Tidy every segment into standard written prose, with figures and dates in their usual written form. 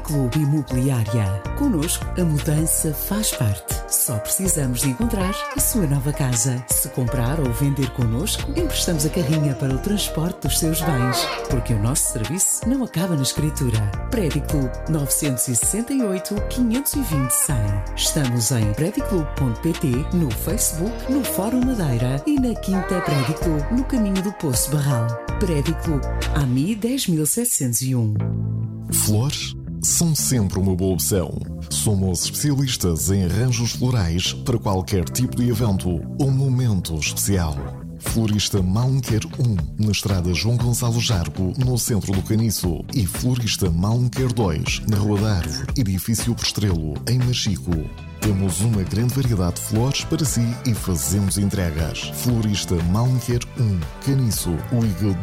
Club Imobiliária. Connosco, a mudança faz parte. Só precisamos de encontrar a sua nova casa. Se comprar ou vender connosco, emprestamos a carrinha para o transporte dos seus bens. Porque o nosso serviço não acaba na escritura. Prédio Club 968 520 100. Estamos em prediclub.pt, no Facebook, no Fórum Madeira e na Quinta Prédio Club, no caminho do Poço Barral. Prédio Club, AMI 10701. Flores são sempre uma boa opção. Somos especialistas em arranjos florais para qualquer tipo de evento ou momento especial. Florista Malmquer 1, na estrada João Gonçalo Jargo, no centro do Caniço. E Florista Malmquer 2, na Rua da Árvore, edifício Postrelo, em Machico. Temos uma grande variedade de flores para si e fazemos entregas. Florista Malmquer 1, Caniço, ligue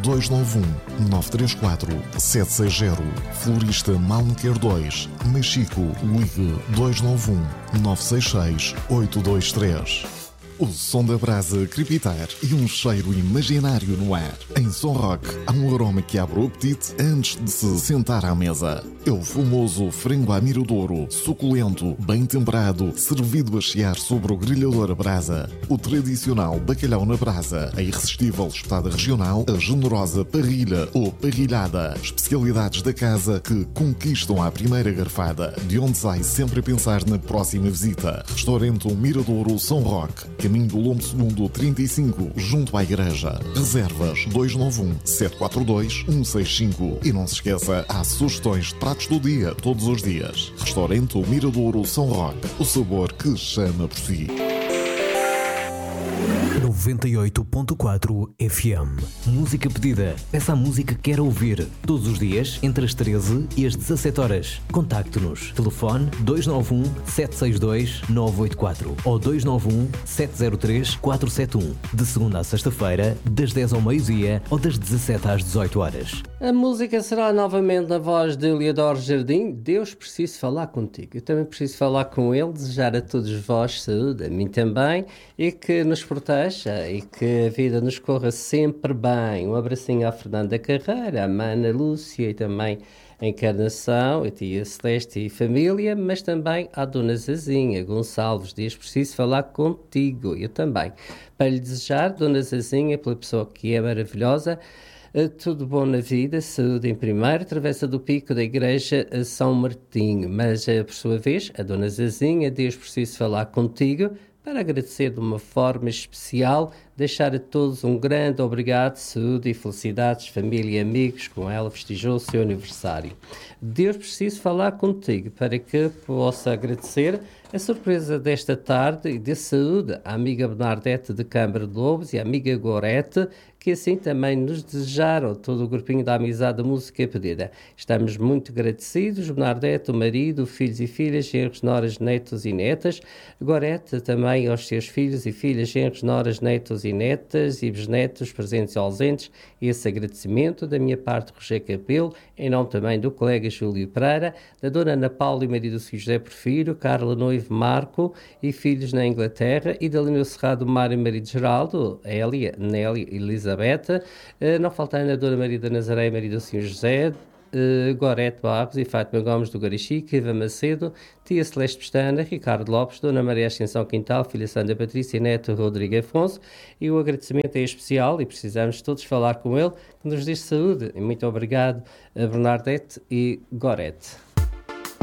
291-934-760. Florista Malmquer 2, Machico, ligue 291-966-823. O som da brasa crepitar e um cheiro imaginário no ar. Em Som Rock, há um aroma que abre o apetite antes de se sentar à mesa. É o famoso frango à miradouro, suculento, bem temperado, servido a chiar sobre o grelhador a brasa. O tradicional bacalhau na brasa, a irresistível espetada regional, a generosa parrilha ou parrilhada. Especialidades da casa que conquistam à primeira garfada, de onde sai sempre a pensar na próxima visita. Restaurante Miradouro Som Rock, caminho do Lombo Segundo 35, junto à igreja. Reservas 291-742-165. E não se esqueça, há sugestões de pratos do dia, todos os dias. Restaurante Miradouro São Roque, o sabor que chama por si. 98.4 FM. Música pedida. Peça a música que quer ouvir. Todos os dias, entre as 13 e as 17 horas. Contacte-nos. Telefone 291-762-984 ou 291-703-471. De segunda a sexta-feira, das 10 ao meio-dia ou das 17 às 18 horas. A música será novamente na voz de Leodoro Jardim. Deus, preciso falar contigo. Eu também preciso falar com ele, desejar a todos vós saúde, a mim também, e que nos proteja e que a vida nos corra sempre bem. Um abracinho à Fernanda Carreira, à Mana Lúcia e também a Encarnação, a tia Celeste e família, mas também à Dona Zazinha Gonçalves Dias, preciso falar contigo. Eu também. Para lhe desejar, Dona Zazinha, pela pessoa que é maravilhosa, tudo bom na vida, saúde em primeiro, travessa do Pico da Igreja a São Martinho. Mas, por sua vez, a Dona Zazinha, Deus, preciso falar contigo, para agradecer de uma forma especial, deixar a todos um grande obrigado, saúde e felicidades, família e amigos, com ela festejou o seu aniversário. Deus, preciso falar contigo para que possa agradecer a surpresa desta tarde e de saúde à amiga Bernadette de Câmara de Lobos e à amiga Gorete, que assim também nos desejaram, todo o grupinho da Amizade da Música Pedida. Estamos muito agradecidos, Bernadette, o marido, filhos e filhas, genros, noras, netos e netas, Gorete também aos seus filhos e filhas, genros, noras, netos e netas e bisnetos, presentes e ausentes, esse agradecimento da minha parte, Roger Capelo, em nome também do colega Júlio Pereira, da dona Ana Paula e marido José Porfírio, Carla Noivo Marco e filhos na Inglaterra, e da Leonor Cerrado Mário e marido Geraldo, Hélia, Nélia e Elizabeth, não faltando a dona Maria da Nazaré e marido Sr. José, Gorete Barros e Fátima Gomes do Garichique, Eva Macedo, tia Celeste Pestana, Ricardo Lopes, dona Maria Ascensão Quintal, filha Sandra Patrícia e neto Rodrigo Afonso, e o agradecimento é especial e precisamos todos falar com ele, que nos diz saúde. E muito obrigado a Bernadette e Gorete.